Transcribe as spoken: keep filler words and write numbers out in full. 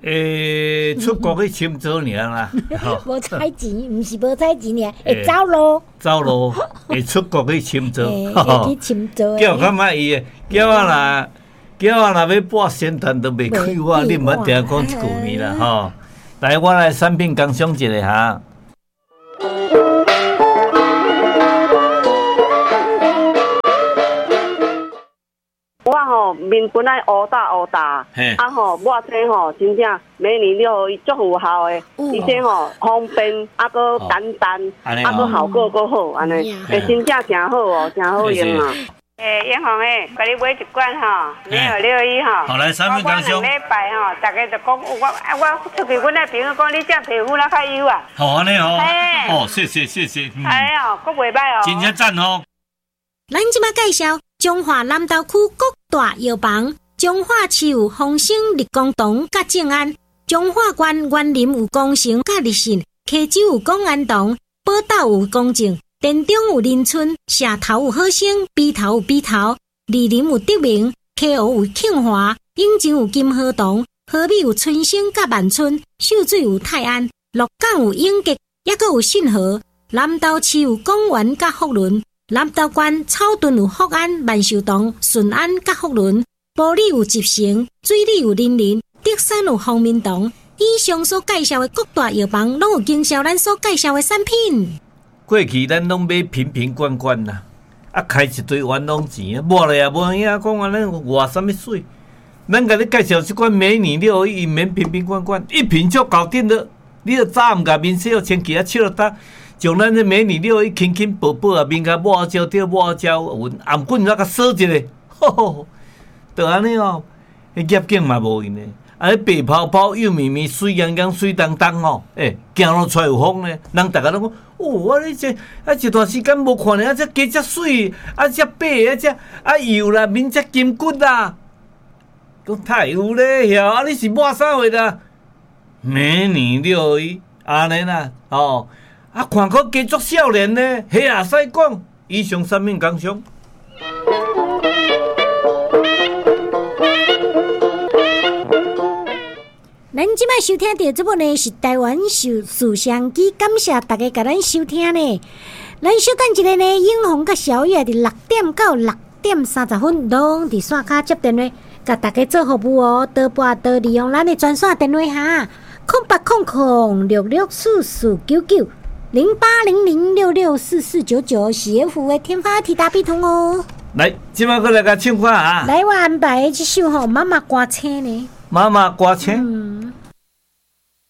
诶，出国去深造尔啦， 无彩钱，毋是无彩钱尔，会走路， 走路会出国去深造， 会去深造。 叫感觉伊个，叫我啦，叫我啦要播宣传都袂开我，你毋好定讲一句呢啦吼。来，我来产品工商一下哈。 我吼面本来乌大乌大，啊吼我这吼真正美女六伊足有效的，而且吼方便，啊个简单，啊个效果个好，安尼，诶真正真好哦，真好用啊！诶，燕红诶，甲你买一罐吼，没有六一吼。 好来，产品工商。 我两礼拜吼，大家就讲我我出去，阮那朋友讲你这皮肤哪较油啊？ 好安尼哦，哦谢谢谢谢。 哎呀，佫袂歹哦。 真正赞哦。 咱即摆介绍中华南投区各大药房，中华市有丰盛立功堂甲正安，中华县园林有工程甲立信，溪州有公安堂，宝岛有公正，田中有林村，社头有好生，鼻头有鼻头，梨林有德明，溪湖有庆华，永州有金河堂，河美有春生甲万春，秀水有泰安，鹿港有永吉，也佫有信和，南投市有公园甲福伦。南投县草屯有福安、万寿堂、顺安甲福伦，埔里有集成，水里有林林，德山有方明堂。以上所介绍的各大药房，拢有经销咱所介绍的产品。 过去咱拢买瓶瓶罐罐啦，啊开一堆冤枉钱啊，抹了也无影讲安尼偌啥物水。咱甲你介绍这款美女六一，免瓶瓶罐罐，一瓶就搞定了。你著早毋甲面洗哦，千祈啊笑得。将咱这美女六一轻轻薄薄啊，面甲抹焦掉抹焦匀，颔棍那个锁一个，吼吼，就安尼哦。迄业景嘛无用的，啊，白泡泡幼绵绵、水洋洋、水当当哦，诶，行路出有风呢，人逐个拢讲，哦，啊你这啊一段时间无看咧，啊这鸡只水，啊这白，啊这啊油啦，面只金骨啦，讲太有咧，晓啊你是抹啥货的？美女六一，安尼啦，哦。啊，看可加足少年呢，迄也使讲。以上产品工商。 咱即摆收听到这部呢是台湾视视相机，感谢大家甲咱收听呢。咱小等一个呢，永红甲小月伫六点到六点三十分，拢伫线卡接电话，甲大家做服务哦。多拨多利用咱的专线电话哈，空八空空六六四四九九。零八零零六六四四九九是 F 的天发提达必通哦。 来，今晚过来甲唱歌啊！ 来，我安排这首吼妈妈歌车呢。 妈妈歌车，嗯